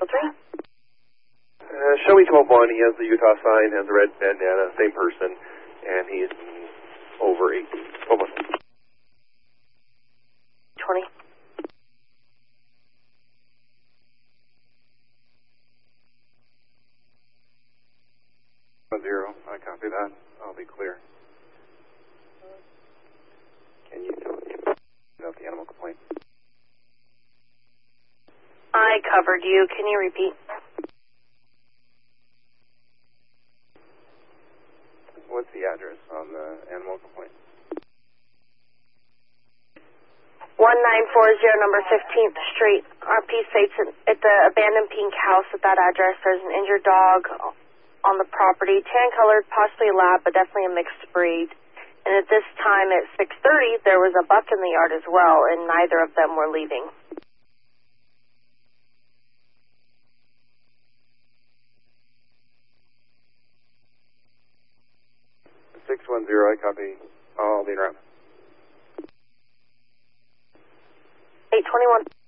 3. Show me 12-1. He has the Utah sign, has a red bandana, same person, and he's over 18. 12-1. 20. 0, I copy that. I'll be clear. Can you tell me about the animal complaint? I covered you. Can you repeat? What's the address on the animal complaint? 1940 number 15th Street. RP states at the abandoned pink house at that address there's an injured dog on the property, tan-colored, possibly a lab, but definitely a mixed breed. And at this time at 6:30, there was a buck in the yard as well, and neither of them were leaving. I copy. I'll be around. 821.